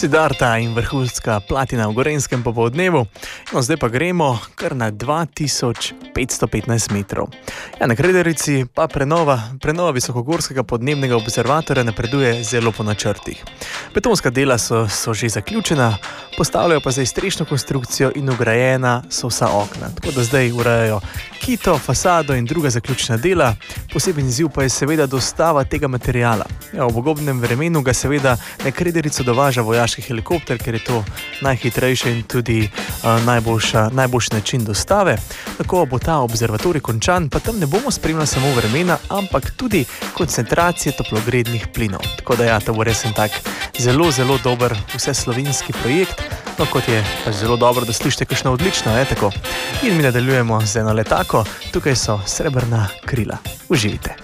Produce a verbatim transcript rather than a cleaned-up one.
Siddharta in vrhunska platina v Gorenjskem popoldnevu. No, zdaj pa gremo kar na dva tisoč petsto petnajst metrov. Ja, na Kredarici pa prenova, prenova Visokogorskega podnebnega observatorja napreduje zelo po načrtih. Betonska dela so, so že zaključena, postavljajo pa zdaj strešno konstrukcijo in ugrajena so vsa okna. Tako da zdaj urejajo kito, fasado in druga zaključna dela. Poseben izziv pa je seveda dostava tega materiala. Ja, v ugodnem vremenu ga seveda na Kredarico dovaža vojaški helikopter, ker je to najhitrejši in tudi uh, najboljša, najboljši način dostave. Tako bo ta observatorij končan, pa tam ne bomo spremljali samo vremena, ampak tudi koncentracije toplogrednih plinov. Tako da ja, to bo res en tak zelo, zelo dober vseslovenski projekt. No, kot je pa zelo dobro, da slišite kakšno odlično, je tako. In mi nadaljujemo z eno letako, tukaj so Srebrna krila. Uživite.